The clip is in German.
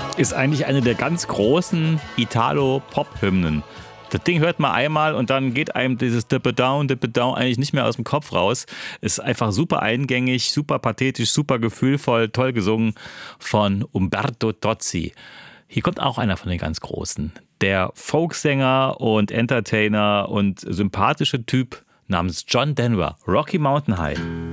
Ist eigentlich eine der ganz großen Italo-Pop-Hymnen. Das Ding hört man einmal und dann geht einem dieses Dip it down eigentlich nicht mehr aus dem Kopf raus. Ist einfach super eingängig, super pathetisch, super gefühlvoll, toll gesungen von Umberto Tozzi. Hier kommt auch einer von den ganz Großen. Der Folksänger und Entertainer und sympathische Typ namens John Denver, Rocky Mountain High.